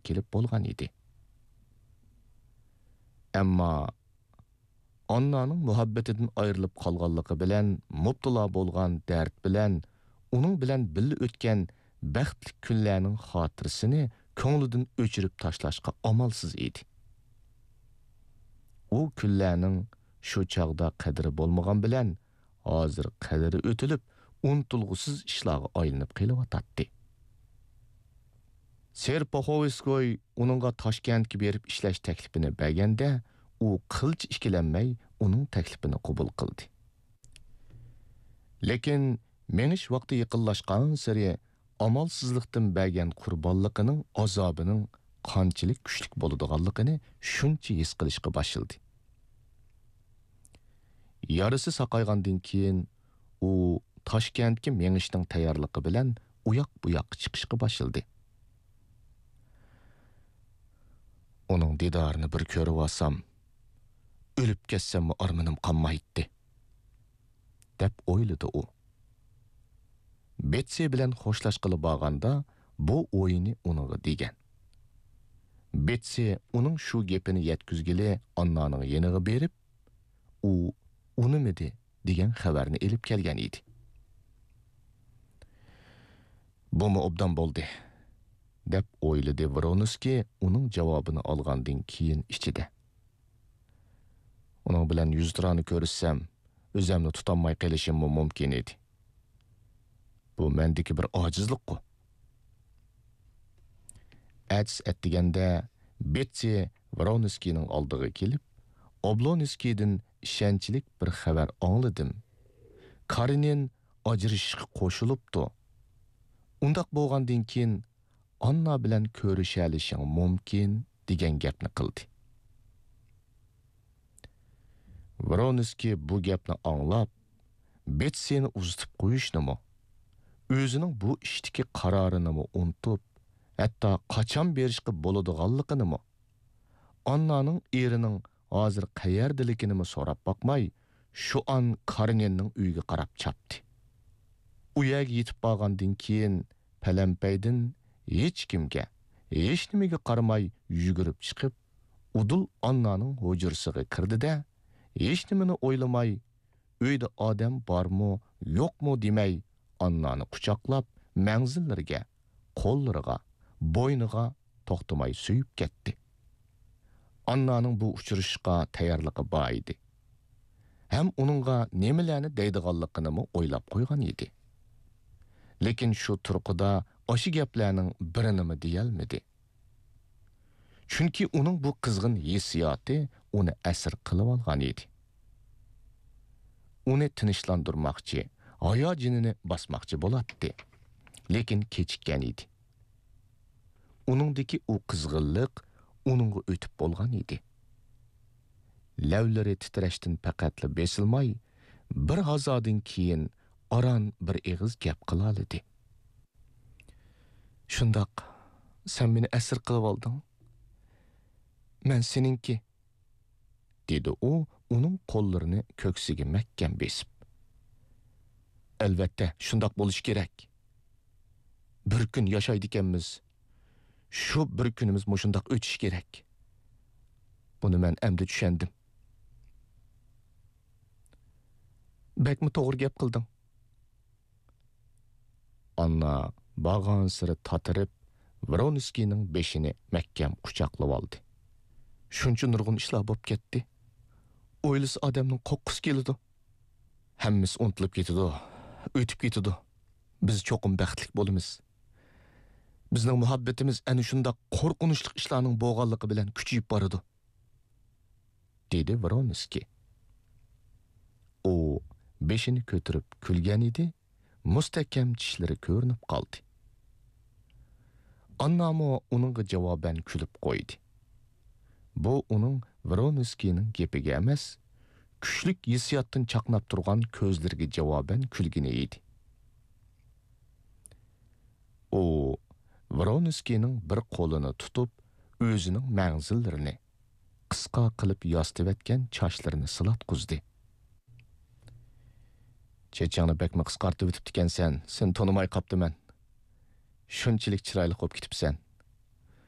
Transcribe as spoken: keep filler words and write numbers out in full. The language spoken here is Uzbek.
kelib bo'lgan edi. Ammo Annaning muhabbetidan ayrilib qolganligi bilan mubtalo bo'lgan dard bilan uning bilan birga o'tgan baxtli kunlarning xotirasini ko'nglidan o'chirib tashlashga amalsiz edi. U kunlarning shu chaqda qadri bo'lmagan bilan hozir qadri o'tilib, unutilg'usiz ishlarga aylanib qelyotdi. Serpoxoviskoy uningga Toshkentga berib ishlash taklifini berganda, u qilch ikkilanmay uning taklifini qabul qildi. Lekin menish vaqti yaqinlashgan sari amalsizlikdan bergan qurbonligining azobining qanchalik kuchli bo'ladiganligini shuncha his qilishga boshladi. Yarısı saqaygandan keyin u Toshkentga menishning tayyorligi bilan uyoq bu yoqqa chiqishga boshladi. Uning didorini bir ko'rib olsam, o'lib ketsam armanim qolmaydi, deb o'yladi u. Betsy bilan xo'shlashqili bo'lganda bu o'yini uningga degan. Betsy uning shu gapini yetkizgili Annaning yeniga berib, u unimidi degan xabarni elib kelgan edi. Bu mu obdan bo'ldi, deb o'yladi Vronsky uning javobini olgandan keyin ichida. Uning bilan yuztirani ko'rsam, o'zimni tutolmay qolishim mumkin edi. Bu mendagi bir ojizlik-ku. Ats etdiganda Betsy Vronskyning oldiga kelib, Oblonskydan ishonchlik bir xabar angladim. Karenin ajrashishga qo'shilibdi. Undaq bo'lgandan keyin Anna bilan ko'rishishing mumkin degan gapni qildi. Vronsky bu gapni anglab, Betsyni uzitib qo'yishnimi, o'zining bu ishdagi qarorini unutib, hatto qachon berishga bo'ladiganligini, Annaning erining hozir qayerdaligini so'rab boqmay, shu an Kareninning uyiga qarab chapdi. U yerga yetib borgandan keyin palampaydan hech kimga, hech nimaga qaramay yugurib chiqib, udul Annaning hujrasiga kirdi-da, hech nimani o'ylamay, uyda odam bormi, yo'qmi demay, Annani quchoqlab, manzillariga, qo'llariga, bo'yniga to'xtamay suyib ketdi. Annaning bu uchrashishga tayyorligi bor edi. Ham uningga nimalarni deydiganligini o'ylab qo'ygan edi. Lekin shu turqida oshi gaplarning birini deyolmadi. Chunki uning bu qizg'in hissiyoti uni asir qilib olgan edi. Uni tinchlantirmoqchi, hayojonini bosmoqchi bo'ladi. Lekin kechikkan edi. Uningdagi u qizg'inlik uningga o'tib bo'lgan edi. Lavlari titrashdan faqatla besilmay, bir g'azodan keyin Aran bir eg'iz gap qiladi. Shundoq, sen meni asir qilib olding. Men seninki, dedi u, uning qo'llarini ko'ksiga mahkam besib. Albatta, shundoq bo'lish kerak. Bir kun yashaydi ekanmiz. Shu bir kunimiz mushundoq o'tish kerak. Buni men endi tushundim. Bekmi to'g'ri gap qilding. Anna bag'on siri tatirib, Vronskyning beshini mahkam quchoqlab oldi. Shuncha nurg'un ishlar bo'lib ketdi. O'ylisi odamning qo'qqisi keladi. Hammasi unutilib ketadi, o'tib ketadi. Biz cho'qim baxtli bo'lamiz. Bizning muhabbatimiz ana shunda qo'rqinchli ishlarning bo'lganligi bilan kuchayib boradi, dedi Vronsky. U beshini ko'tarib kulgan edi, mustahkam tishlari ko'rinib qoldi. Annamo uningga javoban kulib qo'ydi. Bu uning Vronskyning gapiga emas, kuchlik hissiyotdan chaqnab turgan ko'zlariga javoban kulgini edi. U Vronskyning bir qo'lini tutib, o'zining manzillarini qisqa qilib yostivatgan chochlarini silatqizdi. Chechangni bakma qisqartib o'tibdi ekansan, sen tanimay qopdiman. Shunchalik chiroyli qo'yib ketibsan.